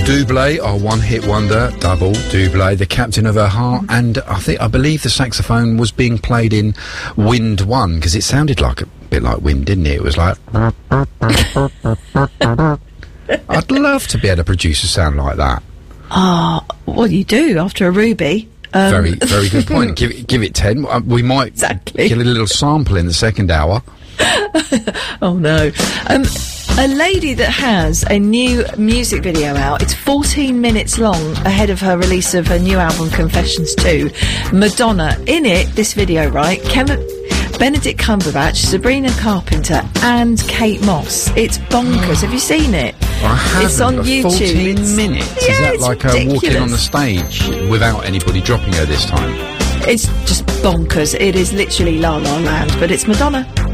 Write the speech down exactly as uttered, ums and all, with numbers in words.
Doublé, our one-hit wonder, double Doublé, the captain of her heart, and I think I believe the saxophone was being played in Wind One because it sounded like a bit like wind, didn't it? It was like. I'd love to be able to produce a sound like that. Ah, oh, well, you do after a Ruby. Um. Very, very good point. give it, give it ten. Uh, we might exactly. get a little sample in the second hour. Oh no. Um. A lady that has a new music video out, it's fourteen minutes long ahead of her release of her new album Confessions two, Madonna. In it, this video, right, Kevin, Benedict Cumberbatch, Sabrina Carpenter and Kate Moss. It's bonkers. Have you seen it? I haven't. It's on YouTube. fourteen it's, minutes? Yeah, Is that it's like ridiculous. her walking on the stage without anybody dropping her this time? It's just bonkers. It is literally La La Land, but it's Madonna.